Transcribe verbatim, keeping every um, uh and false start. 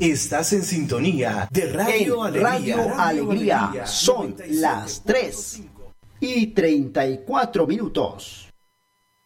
Estás en sintonía de Radio En Alegría. Radio, Radio Alegría, Alegría, son las tres y treinta y cuatro minutos.